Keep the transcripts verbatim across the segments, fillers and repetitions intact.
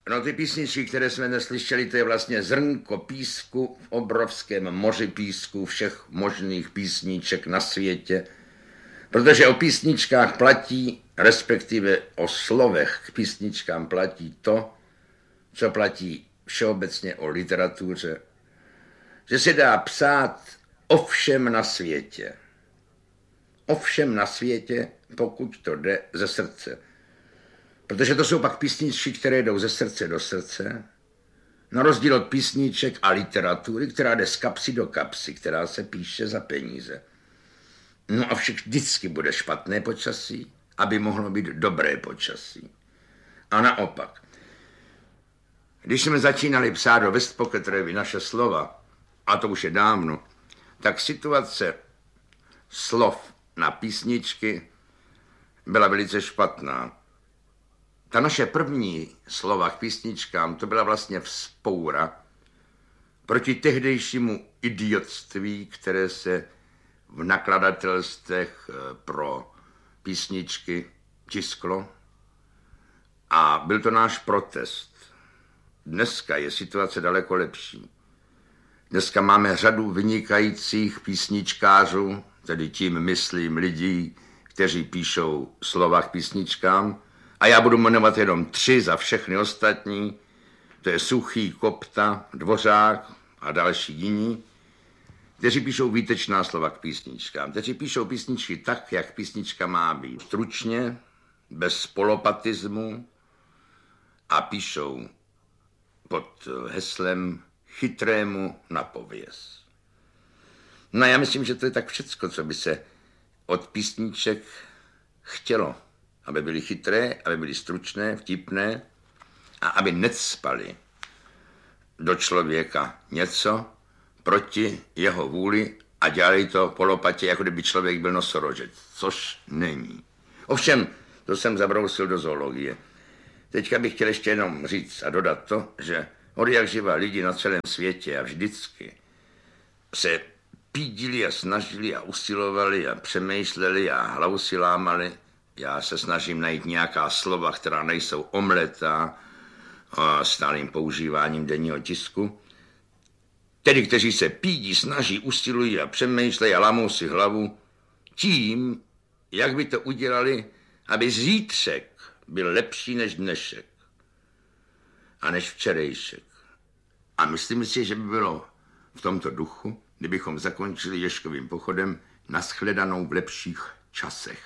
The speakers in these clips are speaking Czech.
No ty písničky, které jsme neslyšeli, to je vlastně zrnko písku v obrovském moři písku všech možných písniček na světě. Protože o písničkách platí, respektive o slovech k písničkám platí to, co platí všeobecně o literatuře, že se dá psát o všem na světě. O všem na světě, pokud to jde ze srdce. Protože to jsou pak písničky, které jdou ze srdce do srdce, na rozdíl od písniček a literatury, která jde z kapsy do kapsy, která se píše za peníze. No a však vždycky bude špatné počasí, aby mohlo být dobré počasí. A naopak. Když jsme začínali psát do West Pocket Revue naše slova, a to už je dávno, tak situace slov na písničky byla velice špatná. Ta naše první slova k písničkám, to byla vlastně vzpoura proti tehdejšímu idiotství, které se v nakladatelstvech pro písničky tisklo. A byl to náš protest. Dneska je situace daleko lepší. Dneska máme řadu vynikajících písničkářů, tedy tím myslím lidí, kteří píšou slova k písničkám. A já budu jmenovat jenom tři za všechny ostatní. To je Suchý, Kopta, Dvořák a další jiní, kteří píšou výtečná slova k písničkám. Kteří píšou písničky tak, jak písnička má být. Stručně, bez polopatismu a píšou pod heslem chytrému na pověs. No já myslím, že to je tak všecko, co by se od písniček chtělo. Aby byly chytré, aby byly stručné, vtipné a aby necpali do člověka něco proti jeho vůli a dělali to polopatě, jako kdyby člověk byl nosorožec, což není. Ovšem, to jsem zabrousil do zoologie. Teďka bych chtěl ještě jenom říct a dodat to, že od jak živa lidi na celém světě a vždycky se pídili a snažili a usilovali a přemýšleli a hlavu si lámali. Já se snažím najít nějaká slova, která nejsou omletá stálým používáním denního tisku. Tedy, kteří se pídí, snaží, usilují a přemýšlejí a lámou si hlavu tím, jak by to udělali, aby zítřek byl lepší než dnešek a než včerejšek. A myslím si, že by bylo v tomto duchu, kdybychom zakončili Ježkovým pochodem nashledanou v lepších časech.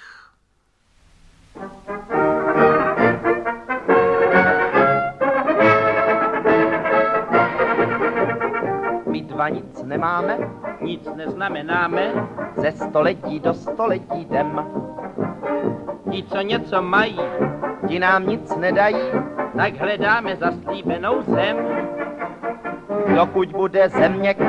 My dva nic nemáme, nic neznamenáme, ze století do století jdem. ti, co něco mají, Ti nám nic nedají, tak hledáme zaslíbenou zem. dokud bude země